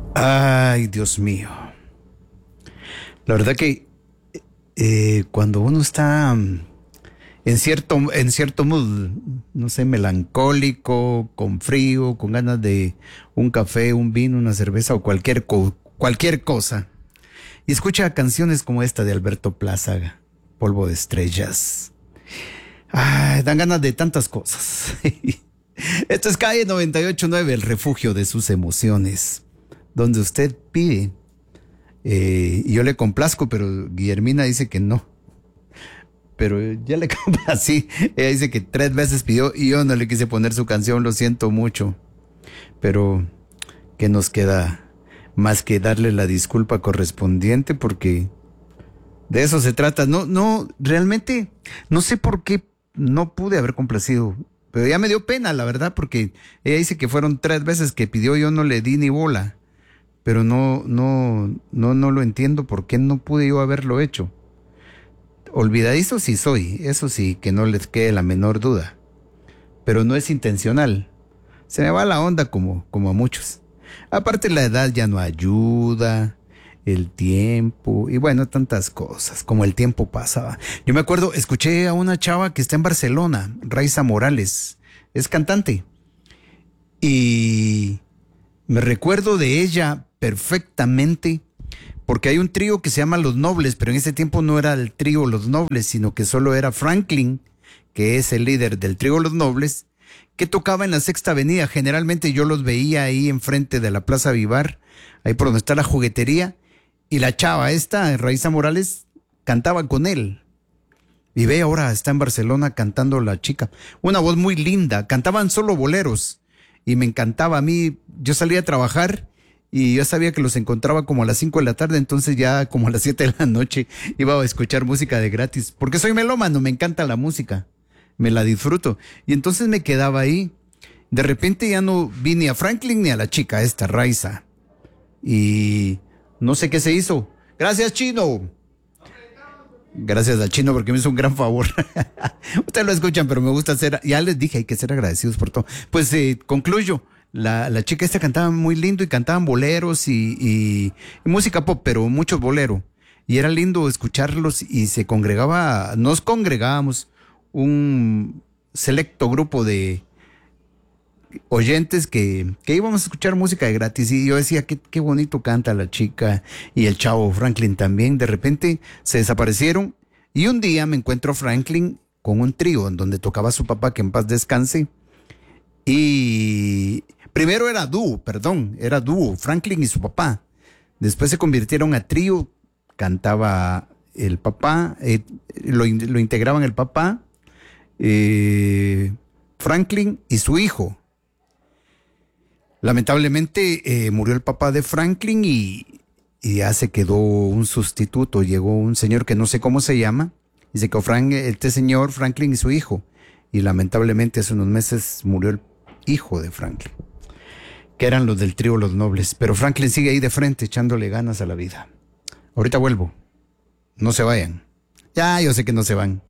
Ay, Dios mío. La verdad que cuando uno está en cierto mood, no sé, melancólico, con frío, con ganas de un café, un vino, una cerveza o cualquier cosa, y escucha canciones como esta de Alberto Plaza, Polvo de Estrellas. Ay, dan ganas de tantas cosas. Esto es Calle 98.9, el refugio de sus emociones, donde usted pide. Y yo le complazco, pero Guillermina dice que no. Pero ya le complací. Ella dice que 3 veces pidió y yo no le quise poner su canción, lo siento mucho. Pero, ¿qué nos queda más que darle la disculpa correspondiente? Porque de eso se trata. No, no, realmente no sé por qué no pude haber complacido. Pero ya me dio pena, la verdad, porque ella dice que fueron 3 veces que pidió, yo no le di ni bola. Pero no lo entiendo por qué no pude yo haberlo hecho. Olvidadizo sí soy, eso sí, que no les quede la menor duda. Pero no es intencional. Se me va la onda como a muchos. Aparte la edad ya no ayuda, el tiempo, y bueno, tantas cosas, como el tiempo pasaba. Yo me acuerdo, escuché a una chava que está en Barcelona, Raiza Morales, es cantante. Y me recuerdo de ella perfectamente, porque hay un trío que se llama Los Nobles, pero en ese tiempo no era el trío Los Nobles, sino que solo era Franklin, que es el líder del trío Los Nobles, que tocaba en la Sexta Avenida. Generalmente yo los veía ahí enfrente de la Plaza Vivar, ahí por donde está la juguetería, y la chava esta, Raiza Morales, cantaba con él. Y ve, ahora está en Barcelona cantando la chica. Una voz muy linda, cantaban solo boleros, y me encantaba a mí. Yo salía a trabajar y yo sabía que los encontraba como a las 5 de la tarde, entonces ya como a las 7 de la noche iba a escuchar música de gratis, porque soy melómano, me encanta la música, me la disfruto. Y entonces me quedaba ahí. De repente ya no vi ni a Franklin ni a la chica esta, Raiza. Y no sé qué se hizo. Gracias, Chino. Gracias al Chino porque me hizo un gran favor. Ustedes lo escuchan, pero me gusta ser, ya les dije, hay que ser agradecidos por todo. Pues concluyo. La chica esta cantaba muy lindo y cantaban boleros y música pop, pero mucho bolero. Y era lindo escucharlos y nos congregábamos un selecto grupo de oyentes que íbamos a escuchar música de gratis. Y yo decía, qué bonito canta la chica y el chavo Franklin también. De repente se desaparecieron y un día me encuentro a Franklin con un trío en donde tocaba su papá, que en paz descanse. Y primero era dúo, Franklin y su papá. Después se convirtieron a trío, cantaba el papá, lo integraban el papá, Franklin y su hijo. Lamentablemente murió el papá de Franklin y ya se quedó un sustituto. Llegó un señor que no sé cómo se llama, y se quedó este señor, Franklin y su hijo. Y lamentablemente hace unos meses murió el hijo de Franklin, que eran los del trío Los Nobles. Pero Franklin sigue ahí de frente, echándole ganas a la vida. Ahorita vuelvo. No se vayan. Ya, yo sé que no se van.